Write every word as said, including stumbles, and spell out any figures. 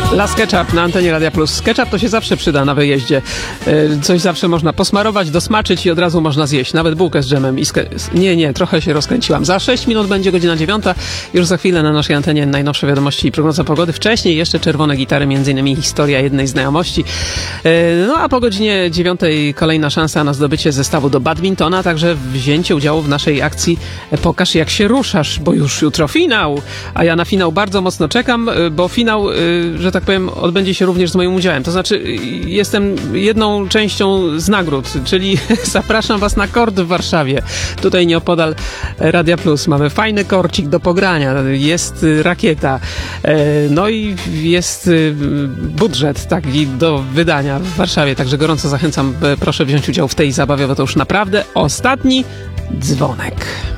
Las Ketchup na antenie Radia Plus. Ketchup to się zawsze przyda na wyjeździe. Coś zawsze można posmarować, dosmaczyć i od razu można zjeść. Nawet bułkę z dżemem. I z ke... Nie, nie, trochę się rozkręciłam. Za sześć minut będzie godzina dziewiąta. Już za chwilę na naszej antenie najnowsze wiadomości i prognoza pogody. Wcześniej jeszcze czerwone gitary, między innymi historia jednej znajomości. No a po godzinie dziewiątej kolejna szansa na zdobycie zestawu do badmintona, także wzięcie udziału w naszej akcji Pokaż jak się ruszasz, bo już jutro finał. A ja na finał bardzo mocno czekam, bo finał, że tak powiem, odbędzie się również z moim udziałem. To znaczy, jestem jedną częścią z nagród, czyli zapraszam was na kort w Warszawie. Tutaj nieopodal Radia Plus. Mamy fajny korcik do pogrania. Jest rakieta. No i jest budżet taki do wydania w Warszawie. Także gorąco zachęcam. Proszę wziąć udział w tej zabawie, bo to już naprawdę ostatni dzwonek.